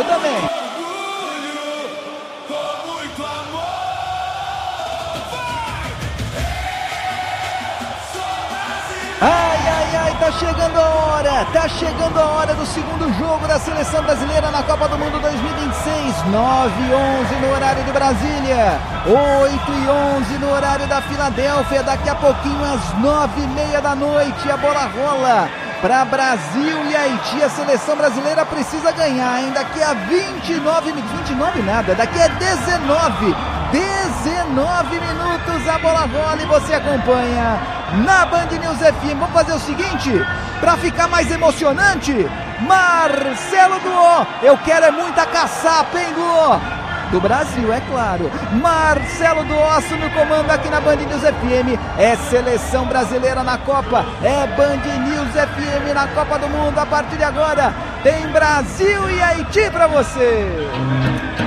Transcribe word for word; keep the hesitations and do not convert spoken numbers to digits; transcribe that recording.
também. Ai, ai, ai, tá chegando a hora, tá chegando a hora do segundo jogo da Seleção Brasileira na Copa do Mundo dois mil e vinte e seis, nove e onze no horário de Brasília, oito e onze no horário da Filadélfia, daqui a pouquinho às nove e meia da noite a bola rola para Brasil e Haiti. A Seleção Brasileira precisa ganhar, hein? Daqui a vinte e nove, vinte e nove nada, daqui a dezenove, dezenove minutos a bola rola e você acompanha na Band News F M. Vamos fazer o seguinte, para ficar mais emocionante, Marcelo Duó, eu quero é muita caçapa, hein, Duó? Do Brasil, é claro. Marcelo Duosso no comando aqui na Band News F M. É Seleção Brasileira na Copa, é Band News F M na Copa do Mundo. A partir de agora tem Brasil e Haiti para você.